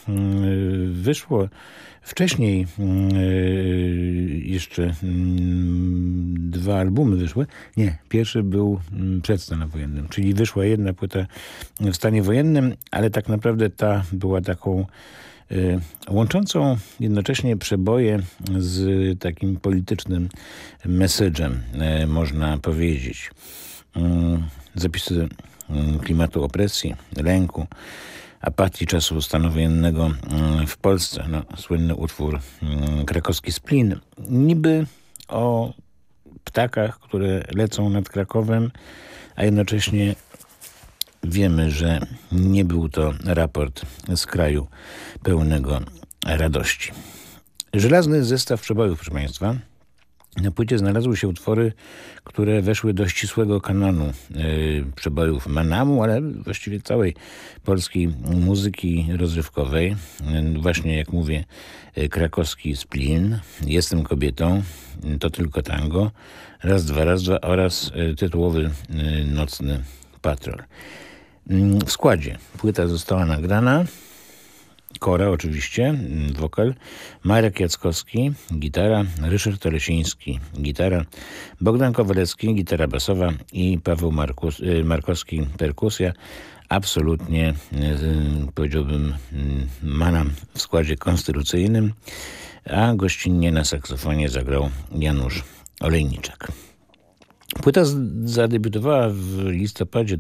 wyszło wcześniej, jeszcze 2 albumy wyszły. Nie, pierwszy był przed stanem wojennym, czyli wyszła jedna płyta w stanie wojennym, ale tak naprawdę ta była taką łączącą jednocześnie przeboje z takim politycznym message'em, można powiedzieć. Zapisy klimatu opresji, lęku, apatii czasu stanu wojennego w Polsce. Słynny utwór Krakowski Splin. Niby o ptakach, które lecą nad Krakowem, a jednocześnie wiemy, że nie był to raport z kraju pełnego radości. Żelazny zestaw przebojów, proszę Państwa. Na płycie znalazły się utwory, które weszły do ścisłego kanonu przebojów Manamu, ale właściwie całej polskiej muzyki rozrywkowej. Właśnie, jak mówię, Krakowski Splin, Jestem kobietą, To tylko tango, Raz, dwa oraz tytułowy Nocny patrol. W składzie płyta została nagrana. Kora oczywiście, wokal, Marek Jackowski, gitara, Ryszard Olesiński, gitara, Bogdan Kowalecki, gitara basowa i Paweł Markowski, perkusja. Absolutnie, powiedziałbym, manam w składzie konstytucyjnym, a gościnnie na saksofonie zagrał Janusz Olejniczak. Płyta zadebiutowała w listopadzie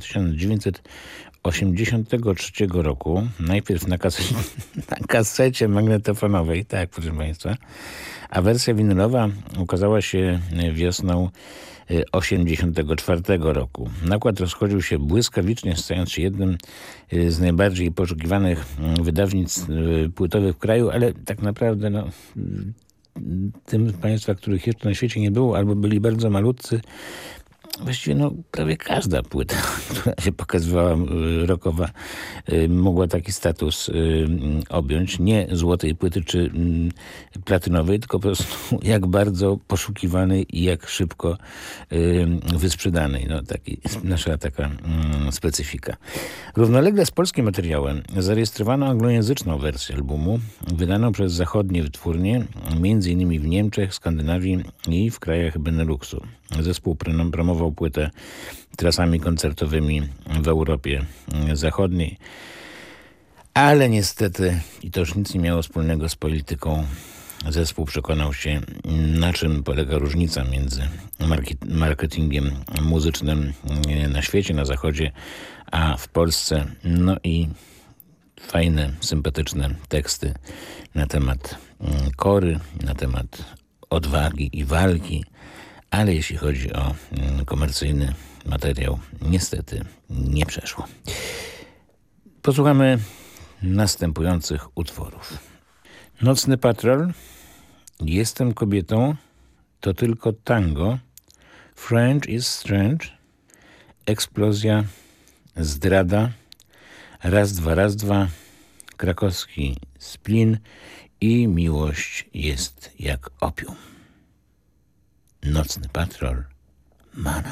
1983 roku, najpierw na kasecie magnetofonowej, tak proszę Państwa, a wersja winylowa ukazała się wiosną 1984 roku. Nakład rozchodził się błyskawicznie, stając się jednym z najbardziej poszukiwanych wydawnictw płytowych w kraju, ale tak naprawdę tym z Państwa, których jeszcze na świecie nie było, albo byli bardzo malutcy, właściwie prawie każda płyta, która się pokazywała rockowa, mogła taki status objąć. Nie złotej płyty czy platynowej, tylko po prostu jak bardzo poszukiwanej i jak szybko wysprzedanej. Nasza taka specyfika. Równolegle z polskim materiałem zarejestrowano anglojęzyczną wersję albumu, wydaną przez zachodnie wytwórnie, m.in. w Niemczech, Skandynawii i w krajach Beneluxu. Zespół promował płytę trasami koncertowymi w Europie Zachodniej, ale niestety, i to już nic nie miało wspólnego z polityką, zespół przekonał się, na czym polega różnica między marketingiem muzycznym na świecie, na Zachodzie, a w Polsce. I fajne, sympatyczne teksty na temat kory, na temat odwagi i walki, ale jeśli chodzi o komercyjny materiał, niestety nie przeszło. Posłuchamy następujących utworów. Nocny patrol, Jestem kobietą, To tylko tango, French is strange, Eksplozja, Zdrada, Raz, dwa, Krakowski Splin i Miłość jest jak opium. Nocny patrol, Mana.